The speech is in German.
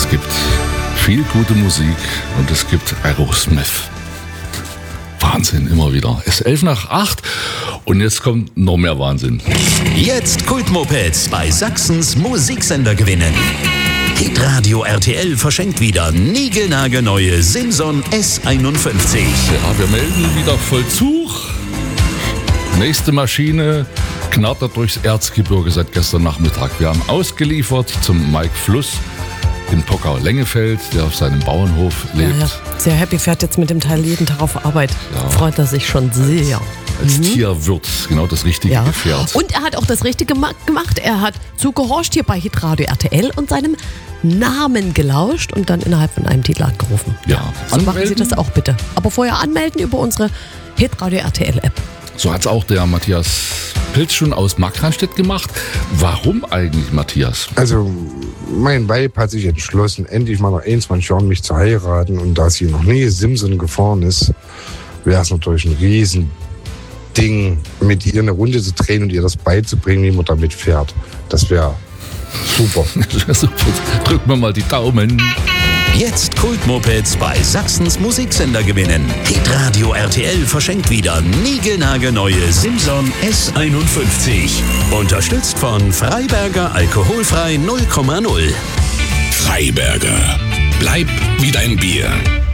Es gibt viel gute Musik und es gibt Aerosmith. Wahnsinn, immer wieder. Es ist 7:11 und jetzt kommt noch mehr Wahnsinn. Jetzt Kultmopeds bei Sachsens Musiksender gewinnen. Hitradio RTL verschenkt wieder niegelnagelneue Simson S51. Ja, wir melden wieder Vollzug. Nächste Maschine knattert durchs Erzgebirge seit gestern Nachmittag. Wir haben ausgeliefert zum Mike Fluss in Pockau-Lengefeld, der auf seinem Bauernhof lebt. Ja. Sehr happy, fährt jetzt mit dem Teil jeden Tag auf Arbeit. Ja. Freut er sich schon sehr. Als Tierwirt, genau das richtige Gefährt. Und er hat auch das Richtige gemacht. Er hat zugehorcht hier bei Hitradio RTL und seinem Namen gelauscht und dann innerhalb von einem Titel angerufen. Ja. So machen Sie das auch bitte. Aber vorher anmelden über unsere Hitradio RTL App. So hat es auch der Matthias Pilz schon aus Markranstädt gemacht. Warum eigentlich, Matthias? Also, mein Weib hat sich entschlossen, endlich mal nach 21 Jahren mich zu heiraten. Und da sie noch nie Simson gefahren ist, wäre es natürlich ein Riesending, mit ihr eine Runde zu drehen und ihr das beizubringen, wie man damit fährt. Das wäre super. Super. Drücken wir mal die Daumen. Jetzt Kultmopeds bei Sachsens Musiksender gewinnen. Hitradio RTL verschenkt wieder niegelnagelneue Simson S51. Unterstützt von Freiberger Alkoholfrei 0,0. Freiberger. Bleib wie dein Bier.